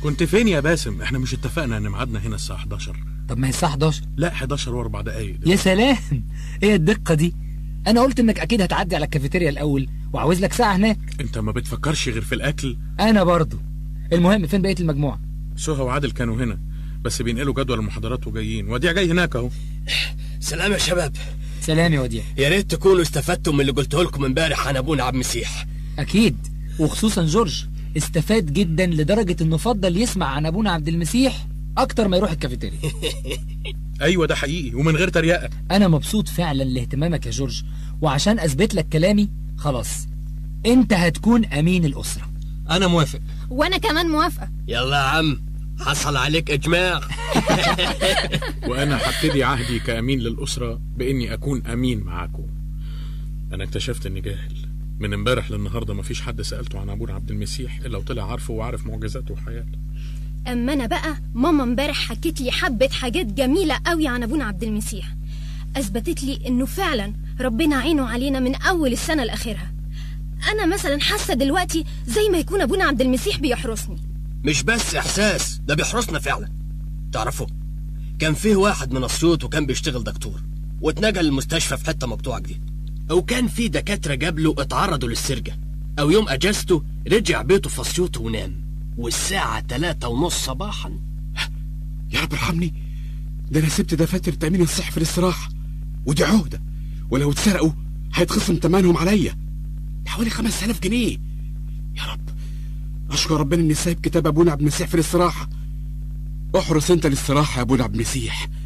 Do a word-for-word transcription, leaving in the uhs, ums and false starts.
كنت فين يا باسم؟ احنا مش اتفقنا ان ميعادنا هنا الساعه حداشر؟ طب ما هي الساعه حداشر. لا حداشر واربع دقايق. يا سلام، ايه الدقه دي؟ انا قلت انك اكيد هتعدي على الكافيتيريا الاول وعاوز لك ساعه هناك. انت ما بتفكرش غير في الاكل. انا برضو. المهم فين بقيه المجموعه؟ سهى وعادل كانوا هنا بس بينقلوا جدول المحاضرات وجايين. وديع جاي هناك اهو. سلام يا شباب. سلام يا وديع. يا ريت تكونوا استفدتوا من اللي قلته لكم امبارح عن ابونا عبد المسيح. اكيد، وخصوصا جورج استفاد جدا لدرجه انه فضل يسمع عن ابونا عبد المسيح اكتر ما يروح الكافيتيريا. ايوه ده حقيقي ومن غير تريقه. انا مبسوط فعلا لاهتمامك يا جورج، وعشان اثبت لك كلامي خلاص انت هتكون امين الاسره. انا موافق. وانا كمان موافقه. يلا يا عم، حصل عليك اجماع. وانا هبتدي عهدي كامين للاسره باني اكون امين معاكم. انا اكتشفت اني جاهل. من امبارح للنهارده مفيش حد سالته عن ابونا عبد المسيح الا وطلع عارفه وعارف معجزاته وحياته. اما انا بقى ماما امبارح حكت لي حبه حاجات جميله قوي عن ابونا عبد المسيح، اثبتت لي انه فعلا ربنا عينه علينا من اول السنه لاخرها. انا مثلا حاسه دلوقتي زي ما يكون ابونا عبد المسيح بيحرسني. مش بس احساس، ده بيحرسنا فعلا. تعرفوا كان فيه واحد من اسيوط وكان بيشتغل دكتور واتنقل المستشفى في حته مقطوعه جديد، او كان في دكاتره قبله اتعرضوا للسرقه، او يوم اجازته رجع بيته في اسيوط ونام والساعه تلاتة ونص صباحا. يا رب ارحمني، ده انا سبت دفاتر تامين الصحي في الاستراحه، ودي عهده، ولو اتسرقوا هيتخصم ثمنهم عليا حوالي خمسة آلاف جنيه. يا رب اشكر ربنا اني سايب كتاب ابونا عبد المسيح في الاستراحه. احرس انت الاستراحه يا ابونا عبد المسيح،